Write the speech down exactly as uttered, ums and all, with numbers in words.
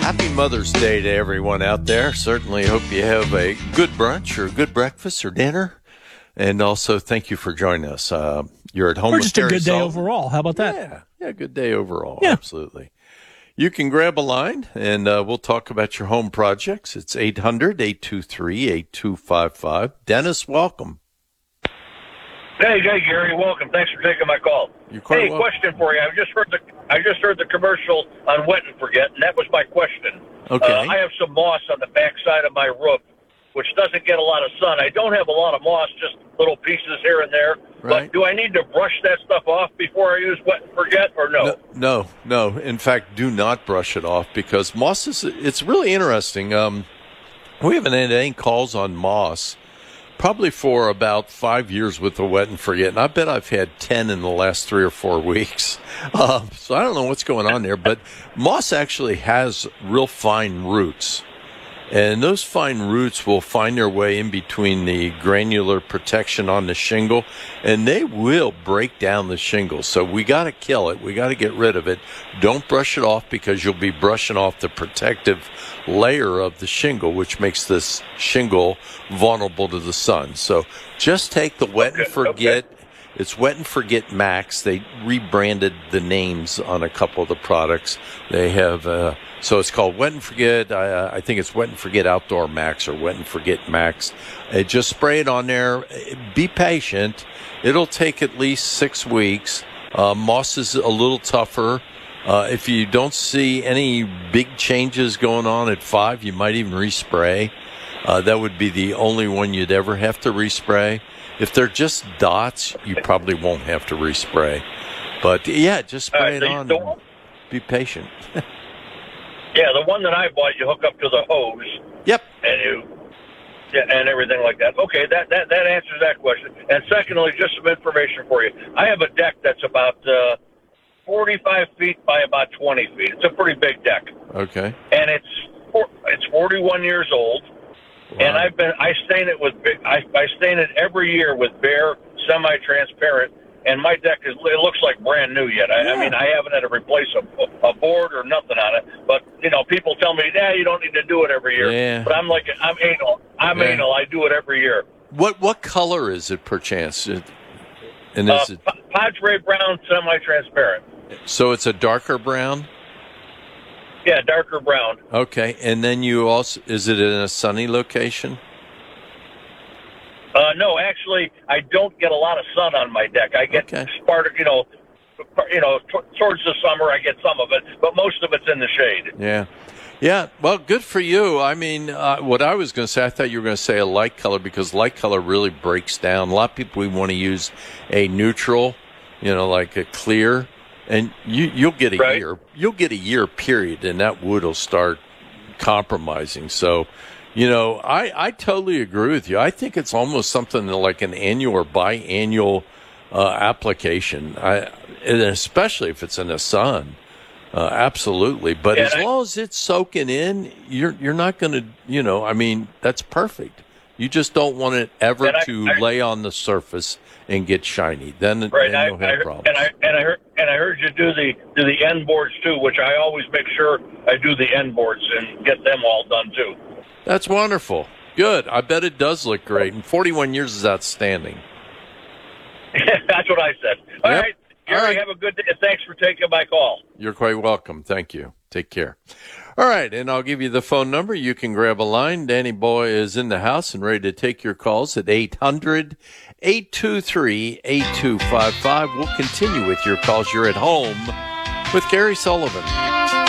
Happy Mother's Day to everyone out there. Certainly hope you have a good brunch or a good breakfast or dinner. And also, thank you for joining us. Uh, you're at home or with just a Gary good day Sullivan. overall. How about that? Yeah, yeah, good day overall. Yeah. Absolutely. You can grab a line, and uh, we'll talk about your home projects. It's eight hundred, eight two three, eight two five five. Dennis, welcome. Hey, hey, Gary, welcome. Thanks for taking my call. You're quite hey, welcome. question for you. I just heard the I just heard the commercial on Wet and Forget, and that was my question. Okay. Uh, I have some moss on the back side of my roof, which doesn't get a lot of sun. I don't have a lot of moss, just little pieces here and there. Right. But do I need to brush that stuff off before I use Wet and Forget, or no? No, no, no. In fact, do not brush it off because moss is, it's really interesting. Um, we haven't had any calls on moss probably for about five years with the Wet and Forget, and I bet I've had ten in the last three or four weeks. Uh, so I don't know what's going on there, but moss actually has real fine roots. And those fine roots will find their way in between the granular protection on the shingle, and they will break down the shingle. So we got to kill it. We got to get rid of it. Don't brush it off because you'll be brushing off the protective layer of the shingle, which makes this shingle vulnerable to the sun. So just take the Wet and Forget. Okay. It's Wet and Forget Max. They rebranded the names on a couple of the products. They have, uh, so it's called Wet and Forget. I, I think it's Wet and Forget Outdoor Max or Wet and Forget Max. Uh, just spray it on there. Be patient. It'll take at least six weeks. Uh, moss is a little tougher. Uh, if you don't see any big changes going on at five, you might even respray. Uh, that would be the only one you'd ever have to respray. If they're just dots, you probably won't have to respray. But, yeah, just spray Uh, it on. the and one- be patient. Yeah, the one that I bought, you hook up to the hose. Yep. And you, yeah, and everything like that. Okay, that, that, that answers that question. And secondly, just some information for you. I have a deck that's about uh, forty-five feet by about twenty feet. It's a pretty big deck. Okay. And it's four, it's forty-one years old. Wow. And I've been I stain it with I, I stain it every year with Behr semi-transparent. And my deck is it looks like brand new yet. I, Yeah. I mean, I haven't had to replace a, a board or nothing on it. But you know, people tell me, "Yeah, you don't need to do it every year." Yeah. But I'm like, I'm anal. I'm Yeah. anal. I do it every year. What what color is it, perchance? It- And Uh, is it, Pa- Padre brown, semi-transparent. so it's a darker brown? Yeah, darker brown. Okay. And then you also, is it in a sunny location? Uh, no, actually, I don't get a lot of sun on my deck. I get Okay. part of, you know, you know, t- towards the summer, I get some of it, but most of it's in the shade. Yeah. Yeah, well, good for you. I mean, uh, what I was going to say, I thought you were going to say a light color because light color really breaks down. A lot of people we want to use a neutral, you know, like a clear, and you you'll get a Right. year, you'll get a year period, and that wood will start compromising. So, you know, I I totally agree with you. I think it's almost something like an annual or biannual uh, application. I and especially if it's in the sun. Uh, absolutely, but Yeah, as I- long as it's soaking in, you're you're not going to, you know, I mean, that's perfect. You just don't want it ever And I- to I- lay on the surface and get shiny. Then, Right, then I, you'll I, have problems. and I and I heard and I heard you do the do the end boards too, which I always make sure I do the end boards and get them all done too. That's wonderful. Good. I bet it does look great. And forty-one years is outstanding. That's what I said. All Yep. right, Gary, All right. have a good day. Thanks for taking my call. You're quite welcome. Thank you. Take care. All right, and I'll give you the phone number. You can grab a line. Danny Boy is in the house and ready to take your calls at eight hundred, eight two three, eight two five five. We'll continue with your calls. You're at home with Gary Sullivan.